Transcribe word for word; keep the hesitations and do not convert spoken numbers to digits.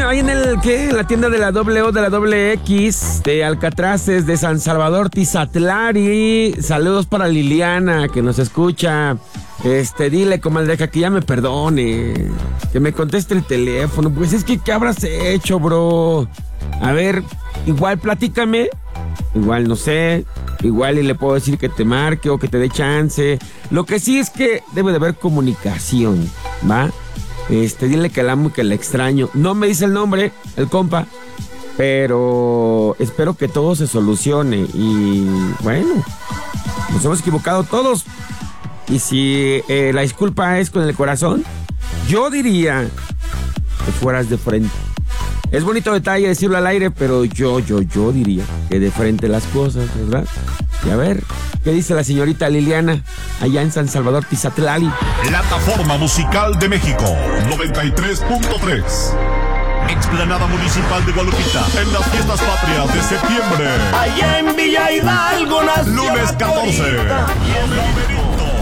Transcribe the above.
ahí en el, ¿qué? En la tienda de la doble O de la doble X de Alcatraces de San Salvador, Tizatlari. Saludos para Liliana, que nos escucha. Este, dile, comadreja, que ya me perdone. Que me conteste el teléfono. Pues es que, ¿qué habrás hecho, bro? A ver, igual platícame. Igual, no sé. Igual y le puedo decir que te marque o que te dé chance. Lo que sí es que debe de haber comunicación, ¿va? Este, dile que la amo y que la extraño. No me dice el nombre, el compa, pero espero que todo se solucione. Y bueno, nos hemos equivocado todos. Y si eh, la disculpa es con el corazón, yo diría que fueras de frente. Es bonito detalle decirlo al aire, pero yo, yo, yo diría que de frente las cosas, ¿verdad? Y a ver, ¿qué dice la señorita Liliana allá en San Salvador, Tizatlali? Plataforma Musical de México, noventa y tres punto tres. Explanada Municipal de Guadalupita, en las fiestas patrias de septiembre. Allá en Villa Hidalgo nació Lunes catorce.